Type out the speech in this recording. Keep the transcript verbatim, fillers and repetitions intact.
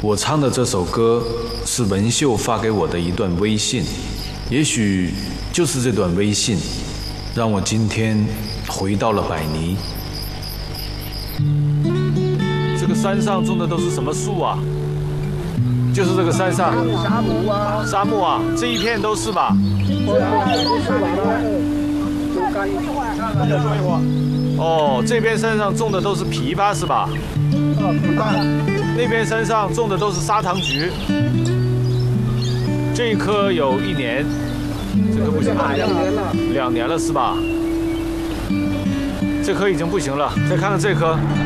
我唱的这首歌是文秀发给我的一段微信，也许就是这段微信，让我今天回到了百尼。这个山上种的都是什么树啊？就是这个山上。 沙漠啊。 沙漠啊，这一片都是吧？哦，这边山上种的都是枇杷是吧？那边山上种的都是砂糖橘。这一棵有一年，这棵不行了， 两年了， 两年了是吧？这棵已经不行了，再看看这棵。